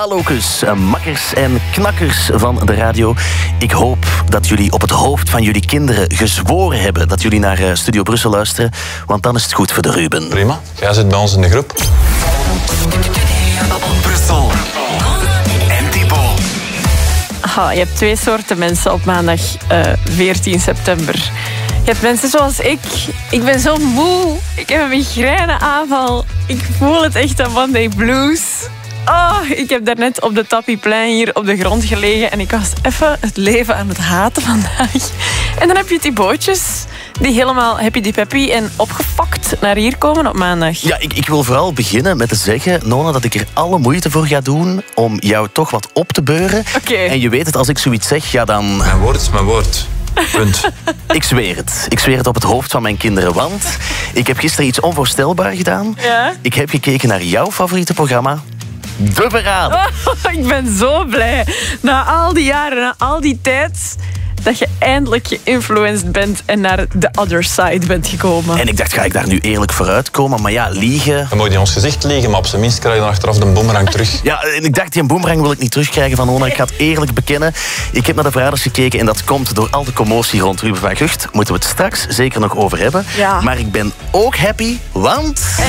Hallokus, makkers en knakkers van de radio. Ik hoop dat jullie op het hoofd van jullie kinderen gezworen hebben dat jullie naar Studio Brussel luisteren, want dan is het goed voor de Ruben. Prima, jij zit bij ons in de groep. Brussel en Thibaut. Je hebt twee soorten mensen op maandag 14 september. Je hebt mensen zoals ik. Ik ben zo moe. Ik heb een migraineaanval. Ik voel het echt, de Monday blues. Ik heb daarnet op de tapiplein hier op de grond gelegen en ik was even het leven aan het haten vandaag. En dan heb je die bootjes die helemaal happy-peppy en opgepakt naar hier komen op maandag. Ja, ik wil vooral beginnen met te zeggen, Nona, dat ik er alle moeite voor ga doen om jou toch wat op te beuren. Oké. En je weet het, als ik zoiets zeg, ja dan... Mijn woord is mijn woord. Punt. Ik zweer het. Ik zweer het op het hoofd van mijn kinderen, want ik heb gisteren iets onvoorstelbaar gedaan. Ja? Ik heb gekeken naar jouw favoriete programma, De Verrader. Ik ben zo blij. Na al die jaren, na al die tijd, dat je eindelijk geïnfluenced bent en naar de other side bent gekomen. En ik dacht, ga ik daar nu eerlijk vooruit komen? Maar ja, liegen... Je mag in ons gezicht liegen, maar op zijn minst krijg je dan achteraf de boemerang terug. Ja, en ik dacht, die boemerang wil ik niet terugkrijgen van Nona. Ik ga het eerlijk bekennen. Ik heb naar De Verraders gekeken en dat komt door al de commotie rond Ruben van Gucht. Moeten we het straks zeker nog over hebben. Ja. Maar ik ben ook happy, want...